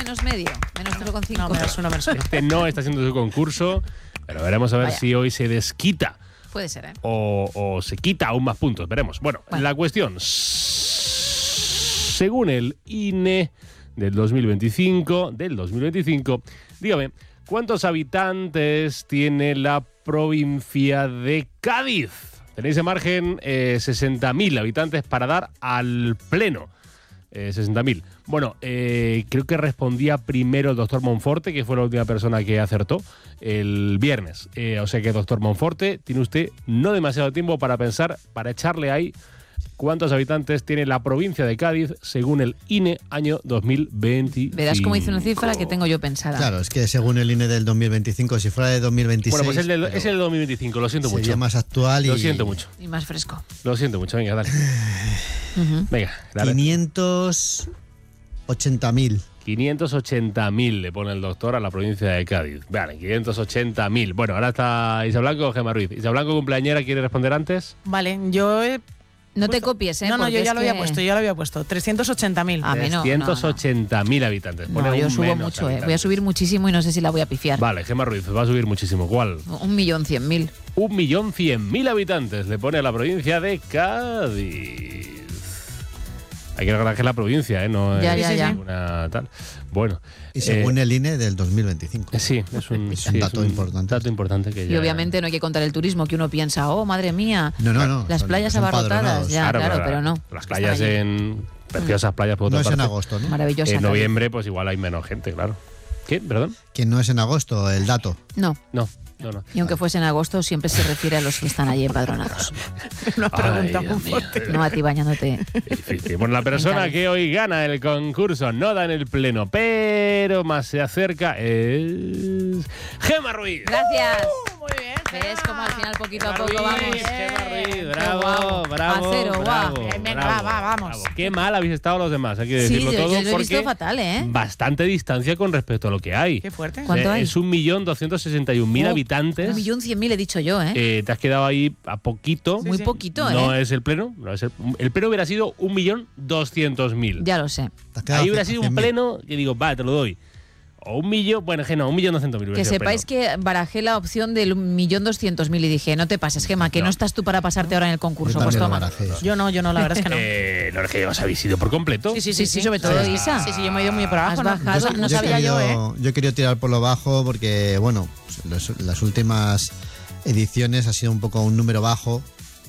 menos medio, menos 0,5. No, menos 1, menos 1. Este no está siendo su concurso, pero veremos a ver si hoy se desquita. Puede ser, ¿eh? O se quita aún más puntos, veremos. Bueno, la cuestión, según el INE del 2025, dígame, ¿cuántos habitantes tiene la provincia de Cádiz? Tenéis en margen 60.000 habitantes para dar al pleno. 60.000. Bueno, creo que respondía primero el doctor Monforte, que fue la última persona que acertó el viernes. O sea que, doctor Monforte, tiene usted no demasiado tiempo para pensar, para echarle ahí cuántos habitantes tiene la provincia de Cádiz según el INE año 2025. Verás cómo hice una cifra que tengo yo pensada. Claro, es que según el INE del 2025, si fuera de 2026... Bueno, pues es el 2025, lo siento mucho. Sería más actual y... Lo siento mucho. Y más fresco. Lo siento mucho, venga, dale. Venga, dale. 580.000. 580.000 le pone el doctor a la provincia de Cádiz. Vale, 580.000. Bueno, ahora está Isa Blanco o Gemma Ruiz. Isa Blanco, cumpleañera, ¿quiere responder antes? Vale, yo he... No te copies, ¿eh? No, yo ya lo había puesto. 380.000. A mí no. 380.000 habitantes. No, yo subo mucho, voy a subir muchísimo y no sé si la voy a pifiar. Vale, Gemma Ruiz, va a subir muchísimo. ¿Cuál? 1.100.000. 1.100.000 habitantes le pone a la provincia de Cádiz. Hay que recordar que es la provincia, ¿eh? No es una tal. Bueno. Y según el INE del 2025. Sí, es un dato importante. Dato importante que ya... Y obviamente no hay que contar el turismo, que uno piensa, oh, madre mía, no, las playas abarrotadas. Ya, claro, pero no. Las playas preciosas playas por otra parte. No es en agosto, ¿no? Maravillosa. En noviembre, pues igual hay menos gente, claro. ¿Qué? ¿Perdón? Que no es en agosto el dato. No. Y aunque fuese en agosto, siempre se refiere a los que están allí empadronados. Una pregunta muy fuerte. No a ti bañándote. Bueno, la persona que hoy gana el concurso no da en el pleno, pero más se acerca es Gemma Ruiz. Gracias. Muy bien. ¿Ves cómo al final poquito a Gemma poco vamos? Gemma Ruiz, bravo. A cero, Venga, vamos. Qué mal habéis estado los demás, hay que decirlo todo. Yo lo he visto fatal, ¿eh? Bastante distancia con respecto a lo que hay. Qué fuerte. ¿Cuánto hay? Es 1.261.000 habitantes. 1.100.000 he dicho yo, ¿eh? Te has quedado ahí a poquito. Muy poquito, ¿eh? No es el pleno. El pleno hubiera sido 1.200.000. Ya lo sé. Ahí hubiera sido un pleno, yo digo, va, te lo doy. O 1.200.000. Que sepáis que barajé la opción del 1.200.000 y dije, no te pases, Gemma, que no estás tú para pasarte ahora en el concurso. Pues toma. Yo no, la verdad es que no. No es que os habéis ido por completo. Sí, sobre todo Isa. Sí, yo me he ido muy por abajo. Has bajado, no sabía yo, ¿eh? Yo he querido tirar por lo bajo porque, bueno, las últimas ediciones ha sido un poco un número bajo.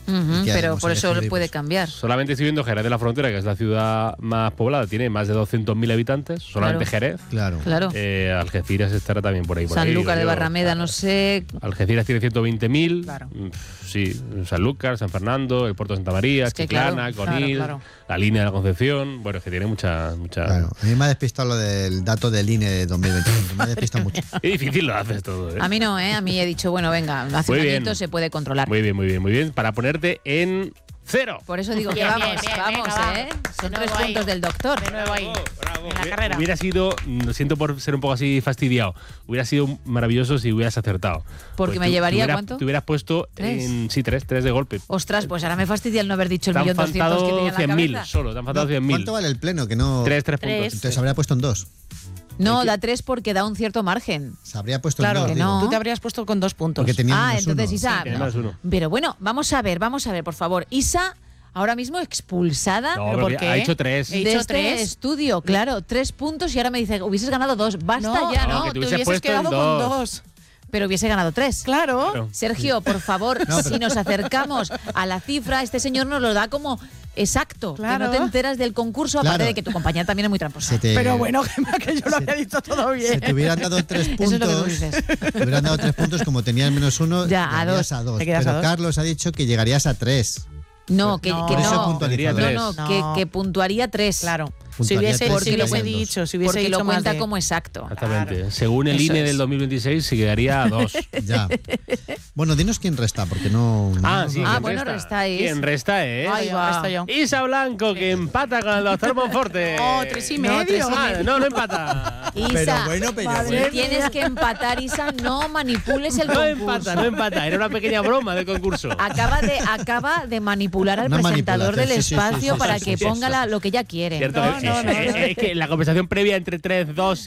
Pero por eso puede cambiar. Solamente estoy viendo Jerez de la Frontera, que es la ciudad más poblada, tiene más de 200.000 habitantes, solamente Jerez. Claro. Algeciras estará también por ahí. Sanlúcar de Barrameda, no sé. Algeciras tiene 120.000. Claro. Sí, Sanlúcar, San Fernando, el puerto de Santa María, Chiclana, Conil, la línea de la Concepción. Bueno, es que tiene mucha... Claro. A mí me ha despistado lo del dato del INE de 2025. Me ha despistado mucho. Qué difícil lo haces todo, ¿eh? A mí no, ¿eh? A mí he dicho, bueno, venga, hace un añito se puede controlar. Muy bien. Para ponerte en 0. Por eso digo que vamos, ¿eh? Son 3 puntos del doctor. De nuevo ahí. Bravo. En la carrera. Hubiera sido, lo siento por ser un poco así fastidiado, hubiera sido maravilloso si hubieras acertado. Porque me llevaría, ¿cuánto? Te hubieras puesto 3 de golpe. Ostras, pues ahora me fastidia el no haber dicho el 1.200.000 que tenía en la cabeza. Solo, te han faltado 100.000. ¿Cuánto vale el pleno? Que no... 3 puntos. Entonces habría puesto en 2. No, da 3 porque da un cierto margen. Se habría puesto claro, en 2. Que no. Tú te habrías puesto con 2 puntos. Porque tenía entonces Isa. -1. Pero bueno, vamos a ver, por favor. Isa, ahora mismo expulsada. No, ¿Pero por qué? Ha hecho 3. De este estudio, claro, 3 puntos y ahora me dice, hubieses ganado 2. Basta ya, ¿no? que te te hubieses puesto quedado en con 2. 2. Pero hubiese ganado 3. Claro. Sergio, por favor, si nos acercamos a la cifra, este señor nos lo da como exacto. Claro. Que no te enteras del concurso, aparte de que tu compañera también es muy tramposa. Pero bueno, Gemma, que yo lo había dicho todo bien. Si te hubieran dado 3 puntos, Eso es lo que tú dices. te hubieran dado 3 puntos, como tenías -1, Ya, a llegarías 2. a 2. Te quedas Pero a 2. Carlos ha dicho que llegarías a 3. No, que No. no. Por eso No, puntuaría que puntuaría 3. Claro. Si Puntuaría hubiese, 3 si hubiese segundos. dicho, si hubiese Porque dicho lo más cuenta de... como exacto. Exactamente. Claro. Según el Eso INE es. del 2026 se quedaría a 2. Ya. Bueno, dinos quién resta, porque no... Sí. Ah, ¿quién bueno, restáis. ¿Quién resta es? Ahí va. Estoy yo. Isa Blanco, que empata con el doctor Monforte. Oh, 3,5. No empata. Isa, pero si tienes que empatar, Isa, no manipules el No concurso. empata. Era una pequeña broma del concurso. Acaba de manipular al Una presentador del manipulación, sí, espacio sí, para sí, que sí, ponga lo que ella quiere. Cierto, No, es que la conversación previa entre 3, 2